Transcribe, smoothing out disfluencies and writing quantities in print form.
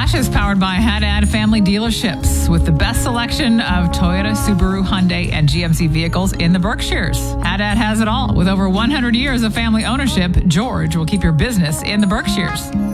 Flash is powered by Haddad Family Dealerships with the best selection of Toyota, Subaru, Hyundai, and GMC vehicles in the Berkshires. Haddad has it all. With over 100 years of family ownership, George will keep your business in the Berkshires.